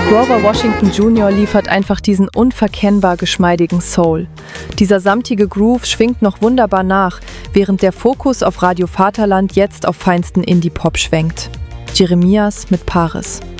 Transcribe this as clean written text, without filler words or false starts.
Grover Washington Jr. liefert einfach diesen unverkennbar geschmeidigen Soul. Dieser samtige Groove schwingt noch wunderbar nach, während der Fokus auf Radio Vaterland jetzt auf feinsten Indie-Pop schwenkt. Jeremias mit Paris.